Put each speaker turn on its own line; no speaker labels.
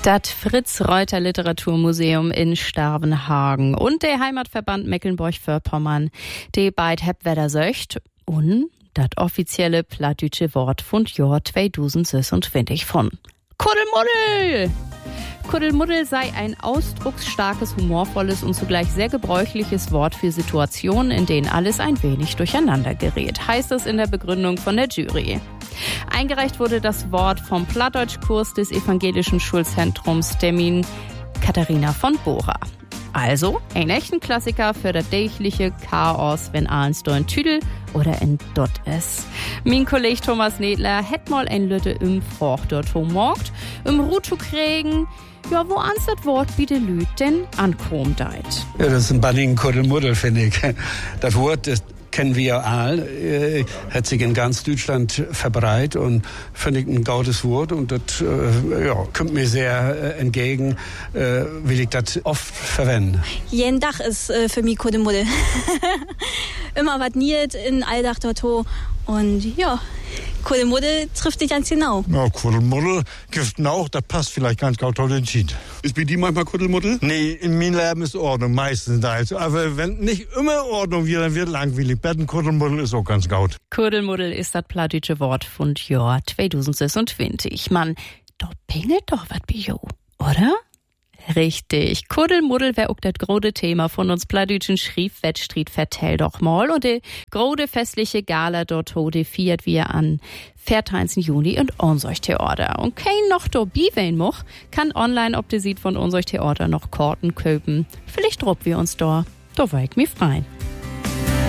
Das Fritz-Reuter-Literaturmuseum in Starvenhagen und der Heimatverband Mecklenburg-Vorpommern, die beid Hebweder söcht und das offizielle plattdütsche Wort von Jahr 2026 von Kuddelmuddel. Kuddelmuddel sei ein ausdrucksstarkes, humorvolles und zugleich sehr gebräuchliches Wort für Situationen, in denen alles ein wenig durcheinander gerät, heißt es in der Begründung von der Jury. Eingereicht wurde das Wort vom Plattdeutschkurs des Evangelischen Schulzentrums Termin Katharina von Bora. Also ein echten Klassiker für das tägliche Chaos, wenn eins do ein Tüdel oder ein Dott ist. Mein Kollege Thomas Nedler hätt mal ein Lütte im Froch dort morgt, Ruhe zu kriegen, ja, wo ans das Wort wie de Lüt denn ankommt deit.
Ja, das ist ein bannigen Kuddelmuddel, finde ich. Das Wort, das kennen wir ja all, hat sich in ganz Deutschland verbreitet und finde ich ein gutes Wort und das kommt mir sehr entgegen, will ich das oft verwenden.
Jeden Tag ist für mich Kuddelmuddel. Immer was niet in Alldach dort und ja, Kuddelmuddel trifft dich ganz genau.
Ja, Kuddelmuddel gibt auch, das passt vielleicht ganz gut entschieden.
Ist bei dir manchmal Kuddelmuddel?
Nee, in meinem Leben ist Ordnung, meistens da. Aber wenn nicht immer Ordnung wird, dann wird langweilig. Kuddelmuddel ist auch ganz gut.
Kuddelmuddel ist das plattdeutsche Wort von Jahr 2026. Mann, da pingelt doch was bei jo, oder? Richtig. Kuddelmuddel wär auch das grode Thema von uns plattdütschen Schriefwettstried vertell doch mal. Und die grode festliche Gala dort die feiert wir an 14. Juni und Unsorg-Theater. Und kein noch do biwein moch, kann online ob die sieht von Unsorg-Theater noch Karten köpen. Vielleicht dropp wir uns da. Da war ich mir freien.